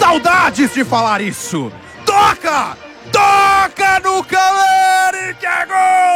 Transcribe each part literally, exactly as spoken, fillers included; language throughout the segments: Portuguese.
saudades de falar isso. Toca! Toca no Caleri, que é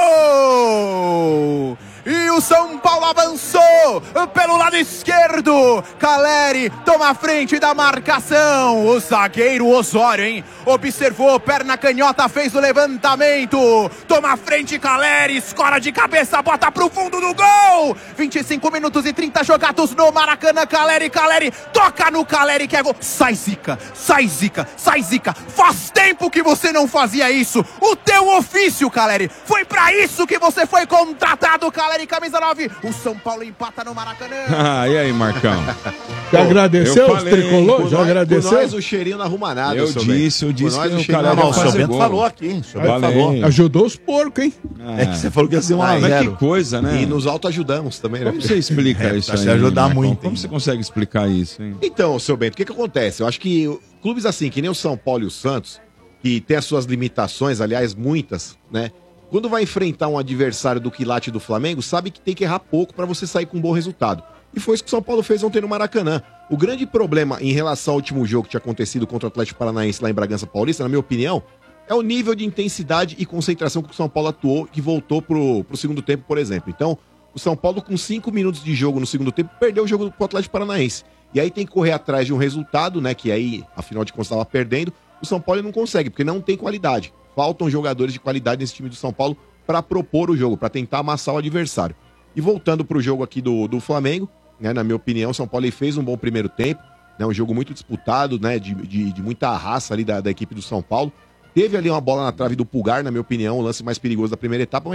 gol! E o São Paulo avançou pelo lado esquerdo. Caleri toma a frente da marcação. O zagueiro Osório, hein? Observou, perna canhota, fez o levantamento. Toma a frente, Caleri, escora de cabeça, bota pro fundo do gol. vinte e cinco minutos e trinta jogados no Maracanã. Caleri, Caleri, toca no Caleri, que é gol. Sai, Zica, sai, Zica, sai, Zica. Faz tempo que você não fazia isso. O teu ofício, Caleri. Foi pra isso que você foi contratado, Caleri. Camisa nove, o São Paulo empata no Maracanã. Ah, e aí, Marcão? Já agradeceu os tricolores? Já nós, agradeceu? Por nós o cheirinho não arruma nada. Eu disse, eu disse que o cara não, ia o fazer seu Bento gol. falou aqui. O seu Bento falou. Ajudou os porcos, hein? Ah, É que você falou que ia ser um ah, a mas zero. que coisa, né? E nos autoajudamos também, né? Como você explica É, isso pra aí? se ajudar Marcão? muito. Como você consegue explicar isso, hein? Então, seu Bento, o que que acontece? Eu acho que clubes assim, que nem o São Paulo e o Santos, que tem as suas limitações, aliás, muitas, né? Quando vai enfrentar um adversário do quilate do Flamengo, sabe que tem que errar pouco para você sair com um bom resultado. E foi isso que o São Paulo fez ontem no Maracanã. O grande problema em relação ao último jogo que tinha acontecido contra o Atlético Paranaense lá em Bragança Paulista, na minha opinião, é o nível de intensidade e concentração que o São Paulo atuou, que voltou pro, pro segundo tempo, por exemplo. Então, o São Paulo, com cinco minutos de jogo no segundo tempo, perdeu o jogo pro Atlético Paranaense. E aí tem que correr atrás de um resultado, né? Que aí, afinal de contas, estava perdendo. O São Paulo não consegue, porque não tem qualidade. Faltam jogadores de qualidade nesse time do São Paulo para propor o jogo, para tentar amassar o adversário. E voltando para o jogo aqui do, do Flamengo, né, na minha opinião, o São Paulo fez um bom primeiro tempo, né, um jogo muito disputado, né, de, de, de muita raça ali da, da equipe do São Paulo. Teve ali uma bola na trave do Pulgar, na minha opinião, o lance mais perigoso da primeira etapa, mas